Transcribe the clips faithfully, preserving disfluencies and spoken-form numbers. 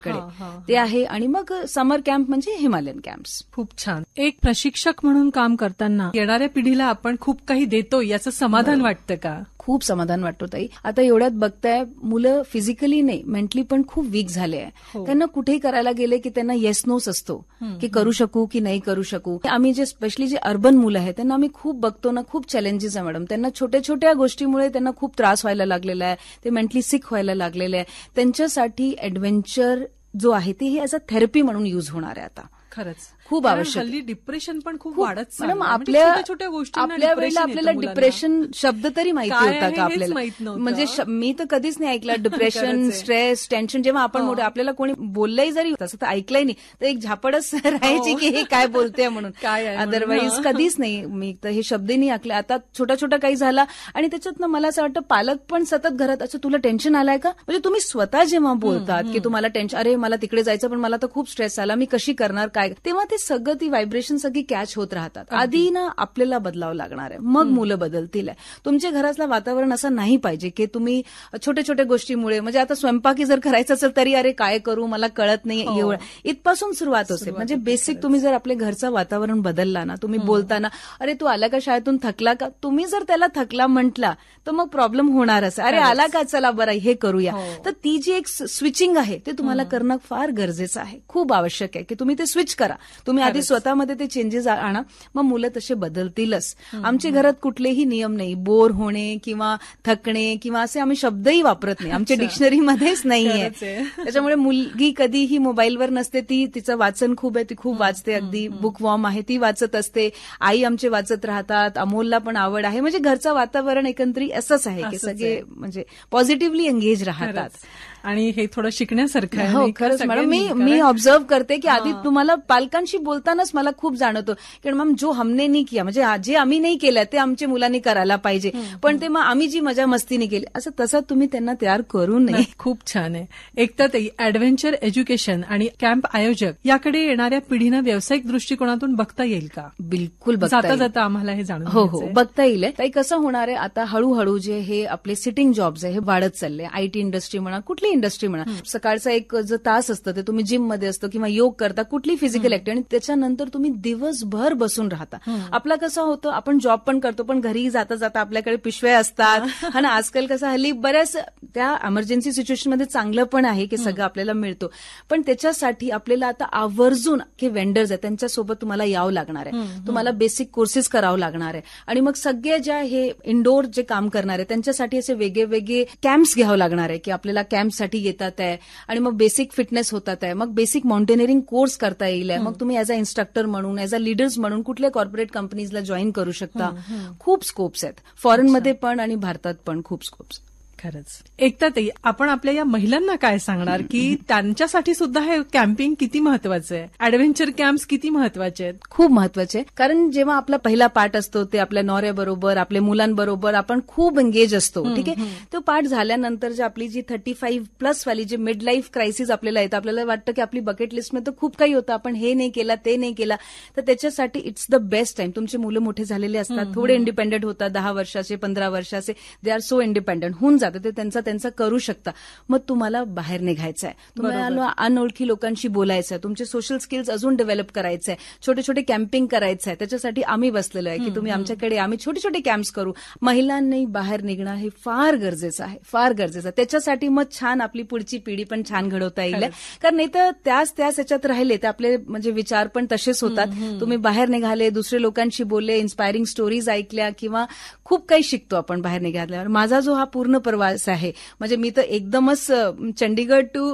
ते आहे. आणि मग समर कॅम्प म्हणजे हिमालयन कॅम्प्स. खूप छान. एक प्रशिक्षक म्हणून काम करताना येणाऱ्या पिढीला आपण खूप काही देतो याचं समाधान वाटतं का? खूप समाधान वाटतो ताई. आता एवढ्यात बघताय मुलं फिजिकली नाही मेंटली पण खूप वीक झाले आहे. त्यांना कुठेही करायला गेले की त्यांना येस नोच असतो की करू शकू की नाही करू शकू. आम्ही जे स्पेशली जे अर्बन मुलं आहेत त्यांना आम्ही खूप बघतो ना, खूप चॅलेंजेस आहे मॅडम. त्यांना छोट्या छोट्या गोष्टीमुळे त्यांना खूप त्रास व्हायला लागलेला आहे. ते मेंटली सिक व्हायला लागलेले आहे. त्यांच्यासाठी ऍडव्हेंचर जो आहे ते ॲज अ थेरपी म्हणून युज होणार आहे आता. खरंच खूप आवश्यक. हल्ली डिप्रेशन पण खूप वाढत चाललंय. मॅडम आपल्या छोट्या गोष्टी आपल्या वेळेला आपल्याला डिप्रेशन शब्द तरी माहिती होता का आपल्याला? म्हणजे मी तर कधीच नाही ऐकलं डिप्रेशन, स्ट्रेस, टेन्शन. जेव्हा आपण मोठे आपल्याला कोणी बोललंही जरी तसं तर ऐकलंय नाही तर एक झापडच राहायची की हे काय बोलते म्हणून. अदरवाईज कधीच नाही मी तर हे शब्दही नाही ऐकले. आता छोटा छोटा काही झाला आणि त्याच्यात मला असं वाटतं पालक पण सतत घरात अच्छा तुला टेन्शन आलाय का, म्हणजे तुम्ही स्वतः जेव्हा बोलतात की तुम्हाला टेन्शन, अरे मला तिकडे जायचं पण मला तर खूप स्ट्रेस आला, मी कशी करणार काय, तेव्हा ते सगळं ती व्हायब्रेशन सगळी कॅच होत राहतात. आधी ना आपल्याला बदलावं लागणार आहे, मग मुलं बदलतील. तुमच्या घरातलं वातावरण असं नाही पाहिजे की तुम्ही छोट्या छोट्या गोष्टीमुळे, म्हणजे आता स्वयंपाकी जर करायचं असेल तरी अरे काय करू मला कळत नाही, एवढं इथपासून सुरुवात होते. म्हणजे बेसिक तुम्ही जर आपल्या घरचं वातावरण बदलला ना, तुम्ही बोलताना अरे तू आला का शाळेतून थकला का, तुम्ही जर त्याला थकला म्हटला तर मग प्रॉब्लेम होणारच. अरे आला का चला बरं हे करूया. तर ती जी एक स्विचिंग आहे ते तुम्हाला करणं फार गरजेचं आहे, खूप आवश्यक आहे की तुम्ही ते स्विच करा. तुम्ही आधी स्वतःमध्ये ते चेंजेस आणा, मग मुलं तसे बदलतीलच. आमच्या घरात कुठलेही नियम नाही, बोर होणे किंवा थकणे किंवा असे आम्ही शब्दही वापरत नाही, आमच्या डिक्शनरीमध्येच नाहीये. त्याच्यामुळे मुलगी कधीही मोबाईलवर नसते, ती तिचं वाचन खूप आहे, ती खूप वाचते, अगदी बुक वॉर्म आहे, ती वाचत असते. आई आमचे वाचत राहतात, अमोलला पण आवड आहे. म्हणजे घरचं वातावरण एकंदरीत असंच आहे की सगळे म्हणजे पॉझिटिव्हली एंगेज राहतात. आणि हे थोडं शिकण्यासारखं आहे. हो खरंच मॅडम. मी मी ऑब्झर्व करते की आधी तुम्हाला पालकांशी बोलतानाच मला खूप जाणवतो की मॅम जो हमने नाही किया, म्हणजे जे आम्ही नाही केलं ते आमच्या मुलांनी करायला पाहिजे, पण ते मग आम्ही जी मजा मस्तीने केली असं तसं तुम्ही त्यांना तयार करू नये. खूप छान आहे. एकतर ते ऍडव्हेंचर एज्युकेशन आणि कॅम्प आयोजक याकडे येणाऱ्या पिढीनं व्यावसायिक दृष्टिकोनातून बघता येईल का? बिलकुल बघता जाता जाता आम्हाला हे जाणून हो हो बघता येईल. ताई कसं होणार आहे आता हळूहळू जे हे आपले सिटिंग जॉब्स आहे हे वाढत चालले. आयटी इंडस्ट्री म्हणा, कुठली इंडस्ट्री म्हणा, सकाळचा एक जो तास असतं ते तुम्ही जिम मध्ये असतो किंवा योग करता, कुठली फिजिकल ऍक्टिव्हिटी, आणि त्याच्यानंतर तुम्ही दिवसभर बसून राहता. आपला कसं होतं आपण जॉब पण करतो पण घरी जाता जाता आपल्याकडे पिशव्या असतात. आणि आजकाल कसं हल्ली बऱ्याच त्या इमर्जन्सी सिच्युएशनमध्ये चांगलं पण आहे की सगळं आपल्याला मिळतो, पण त्याच्यासाठी आपल्याला आता आवर्जून हे वेंडर्स आहेत त्यांच्यासोबत तुम्हाला यावं लागणार आहे, तुम्हाला बेसिक कोर्सेस करावं लागणार आहे. आणि मग सगळे ज्या हे इंडोर जे काम करणार आहे त्यांच्यासाठी असे वेगळे वेगळे कॅम्प्स घ्यावं लागणार आहे की आपल्याला कॅम्पसाठी येतात आहे आणि मग बेसिक फिटनेस होतात आहे, मग बेसिक माउंटेनिअरिंग कोर्स करता येईल. मग तुम्ही ऍज अ इन्स्ट्रक्टर म्हणून, ऍज अ लीडर्स म्हणून कुठल्या कॉर्पोरेट कंपनीजला जॉईन करू शकता. खूप स्कोप्स आहेत फॉरेनमध्ये पण आणि भारतात पण खूप स्कोप्स. खरंच. एकता ताई, आपण आपल्या या महिलांना काय सांगणार की त्यांच्यासाठी सुद्धा हे कॅम्पिंग किती महत्वाचं आहे, ऍडव्हेंचर कॅम्प्स किती महत्वाचे आहेत? खूप महत्वाचे आहे. कारण जेव्हा आपला पहिला पाठ असतो ते आपल्या नवऱ्याबरोबर, आपल्या मुलांबरोबर आपण खूप एंगेज असतो. ठीक आहे. तो पाठ झाल्यानंतर जे आपली जी थर्टी फाईव्ह प्लस वाली जे मिड लाईफ क्रायसिस आपल्याला येतं, आपल्याला वाटतं की आपली बकेट लिस्टमध्ये तर खूप काही होतं, आपण हे नाही केला ते नाही केला, तर त्याच्यासाठी इट्स द बेस्ट टाइम. तुमचे मुलं मोठे झालेले असतात, थोडे इंडिपेंडेंट होतात, दहा वर्षाचे पंधरा वर्षाचे, दे आर सो इंडिपेंडेंट होऊन जातात, ते त्यांचा त्यांचा करू शकता. मग तुम्हाला बाहेर निघायचं आहे, तुम्हाला अनोळखी लोकांशी बोलायचं आहे, तुमचे सोशल स्किल्स अजून डेव्हलप करायचे आहे, छोटे छोटे कॅम्पिंग करायचं आहे. त्याच्यासाठी आम्ही बसलेलो आहे की तुम्ही आमच्याकडे, आम्ही छोटे छोटे कॅम्प्स करू. महिलांनी बाहेर निघणं हे फार गरजेचं आहे, फार गरजेचं आहे. त्याच्यासाठी मग छान आपली पुढची पिढी पण छान घडवता येईल. कारण नाही तर त्याच त्याच याच्यात राहिले तर आपले म्हणजे विचार पण तसेच होतात. तुम्ही बाहेर निघाले, दुसरे लोकांशी बोलले, इन्स्पायरिंग स्टोरीज ऐकल्या किंवा खूप काही शिकतो आपण बाहेर निघाल्यावर. माझा जो हा पूर्ण प्रवास आहे म्हणजे मी तर एकदमच चंडीगड टू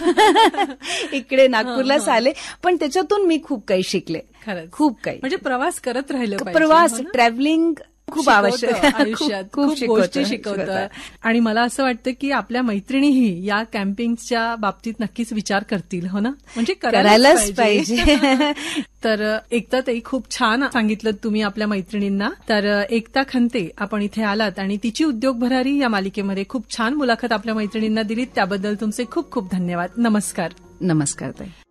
इकडे नागपूरलाच आले, पण त्याच्यातून मी खूप काही शिकले. खरंच खूप काही म्हणजे प्रवास करत राहिलं पाहिजे. प्रवास, ट्रॅव्हलिंग खूप आवश्यक आयुष्यात, खूप गोष्टी शिकवतं. आणि मला असं वाटतं की आपल्या मैत्रिणीही या कॅम्पिंगच्या बाबतीत नक्कीच विचार करतील, हो ना? म्हणजे करायलाच पाहिजे. तर एकता ताई, खूप छान सांगितलं तुम्ही आपल्या मैत्रिणींना. तर एकता खंते आपण इथे आलात आणि तिची उद्योग भरारी या मालिकेमध्ये खूप छान मुलाखत आपल्या मैत्रिणींना दिलीत, त्याबद्दल तुमचे खूप खूप धन्यवाद. नमस्कार. नमस्कार ताई.